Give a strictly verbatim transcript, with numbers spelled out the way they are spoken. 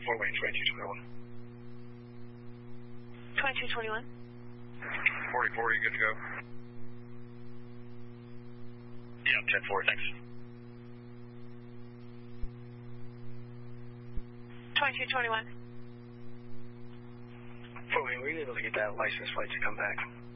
four lane twenty-two twenty-one. twenty-two twenty-one. forty-four, you good to go? Yeah, ten four, thanks. twenty-two twenty-one. Four lane, were you able to get that license plate to come back?